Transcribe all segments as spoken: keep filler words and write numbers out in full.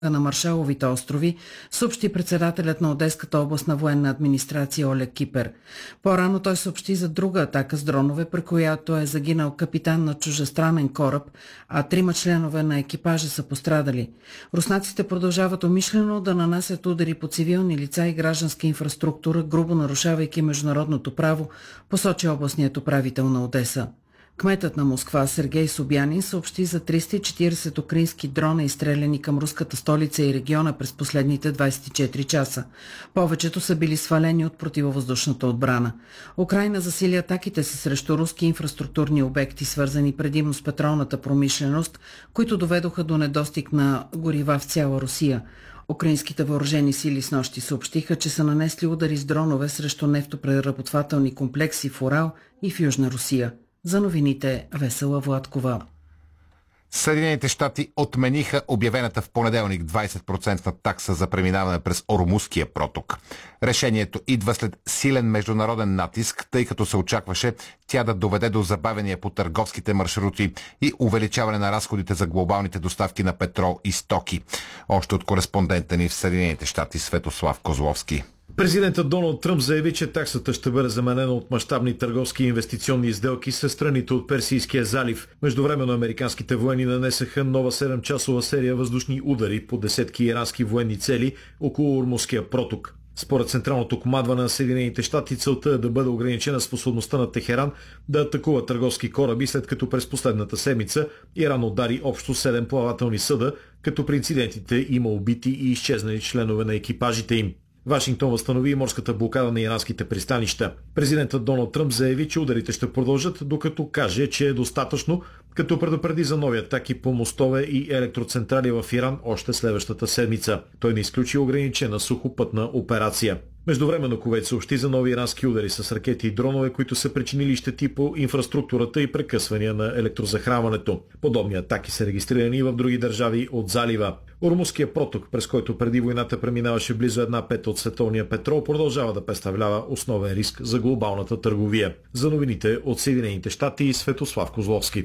на Маршаловите острови, съобщи председателят на Одеската областна военна администрация Олег Кипер. По-рано той съобщи за друга атака с дронове, при която е загинал капитан на чужестранен кораб, а трима членове на екипажа са пострадали. Руснаците продължават умишлено да нанасят удари по цивилни лица и гражданска инфраструктура, грубо нарушавайки международното право, посочи областният управител на Одеса. Кметът на Москва Сергей Собянин съобщи за триста и четиридесет украински дрона, изстреляни към руската столица и региона през последните двадесет и четири часа. Повечето са били свалени от противовъздушната отбрана. Украйна засили атаките си срещу руски инфраструктурни обекти, свързани предимно с петролната промишленост, които доведоха до недостиг на горива в цяла Русия. Украинските въоръжени сили снощи съобщиха, че са нанесли удари с дронове срещу нефтопреработвателни комплекси в Урал и в Южна Русия. За новините Весела Владкова. Съединените щати отмениха обявената в понеделник двадесет процентна такса за преминаване през Ормузския проток. Решението идва след силен международен натиск, тъй като се очакваше тя да доведе до забавения по търговските маршрути и увеличаване на разходите за глобалните доставки на петрол и стоки. Още от кореспондента ни в Съединените щати Светослав Козловски. Президентът Доналд Тръмп заяви, че таксата ще бъде заменена от мащабни търговски и инвестиционни сделки с страните от Персийския залив. Междувременно американските военни нанесаха нова седемчасова серия въздушни удари по десетки ирански военни цели около Ормузския проток. Според Централното командване на Съединените щати, целта е да бъде ограничена способността на Техеран да атакува търговски кораби, след като през последната седмица Иран удари общо седем плавателни съда, като при инцидентите има убити и изчезнали членове на екипажите им. Вашингтон възстанови морската блокада на иранските пристанища. Президентът Доналд Тръмп заяви, че ударите ще продължат, докато каже, че е достатъчно, като предупреди за нови атаки по мостове и електроцентрали в Иран още следващата седмица. Той не изключи ограничена сухопътна операция. Междувременно Кувейт съобщи за нови ирански удари с ракети и дронове, които са причинили щети по инфраструктурата и прекъсвания на електрозахранването. Подобни атаки са регистрирани и в други държави от залива. Ормузския проток, през който преди войната преминаваше близо една пета от световния петрол, продължава да представлява основен риск за глобалната търговия. За новините от Съединените щати Светослав Козловски.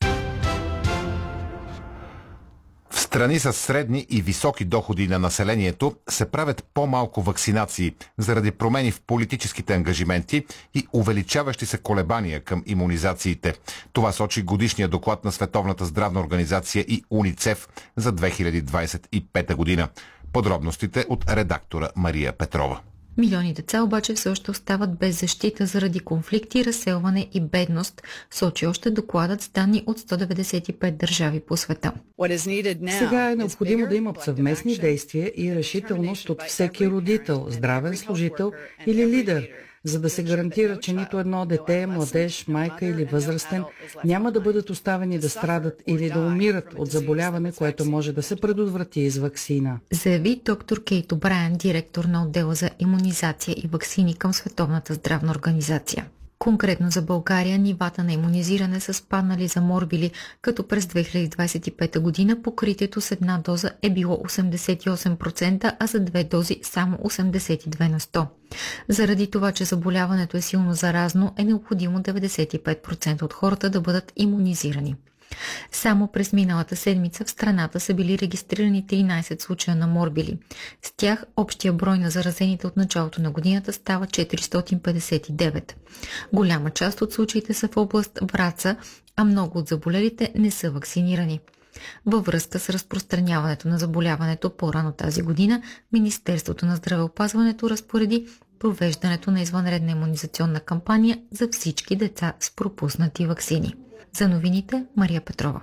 В страни с средни и високи доходи на населението се правят по-малко вакцинации заради промени в политическите ангажименти и увеличаващи се колебания към имунизациите. Това сочи годишния доклад на Световната здравна организация и УНИЦЕФ за две хиляди двадесет и пета година. Подробностите от редактора Мария Петрова. Милиони деца обаче все още остават без защита заради конфликти, разселване и бедност, сочи още докладът с данни от сто деветдесет и пет държави по света. Сега е необходимо да има съвместни действия и решителност от всеки родител, здравен служител или лидер, за да се гарантира, че нито едно дете, младеж, майка или възрастен няма да бъдат оставени да страдат или да умират от заболяване, което може да се предотврати с ваксина. Заяви доктор Кейт О'Брайен, директор на отдела за имунизация и ваксини към Световната здравна организация. Конкретно за България нивата на имунизиране са спаднали за морбили, като през две хиляди двадесет и пета година покритието с една доза е било осемдесет и осем процента, а за две дози само осемдесет и две на сто. Заради това, че заболяването е силно заразно, е необходимо деветдесет и пет процента от хората да бъдат имунизирани. Само през миналата седмица в страната са били регистрирани тринадесет случая на морбили. С тях общия брой на заразените от началото на годината става четиристотин петдесет и девет. Голяма част от случаите са в област Враца, а много от заболелите не са вакцинирани. Във връзка с разпространяването на заболяването по-рано тази година, Министерството на здравеопазването разпореди провеждането на извънредна имунизационна кампания за всички деца с пропуснати ваксини. За новините Мария Петрова.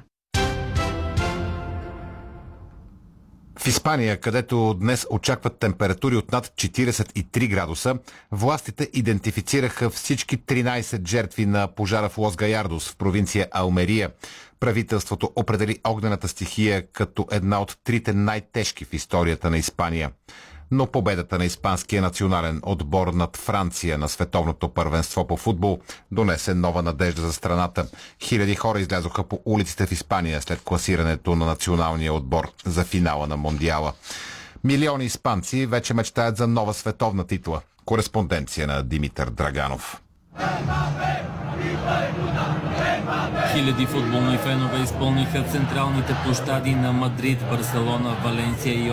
В Испания, където днес очакват температури от над четиридесет и три градуса, властите идентифицираха всички тринадесет жертви на пожара в Лос Гаярдос в провинция Алмерия. Правителството определи огнената стихия като една от трите най-тежки в историята на Испания. Но победата на испанския национален отбор над Франция на световното първенство по футбол донесе нова надежда за страната. Хиляди хора излязоха по улиците в Испания след класирането на националния отбор за финала на Мондиала. Милиони испанци вече мечтаят за нова световна титла. Кореспонденция на Димитър Драганов. Хиляди футболни фенове изпълниха централните площади на Мадрид, Барселона, Валенсия и